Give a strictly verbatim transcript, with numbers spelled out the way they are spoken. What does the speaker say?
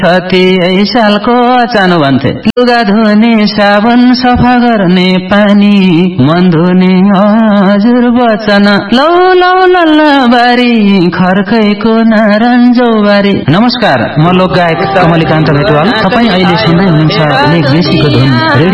कति सालको चानो भन्थे लुगा धुने साबुन सफा गर्ने पानी मन धुने हजुर वचन लौ लौ लल्ला बारी खर्कैको नारायणजौ बारी। नमस्कार, म लोक गायक कमलिकान्त भेटवाल। तपाईँ अहिले सुन्दै हुनुहुन्छ लेख बेसीको धुन।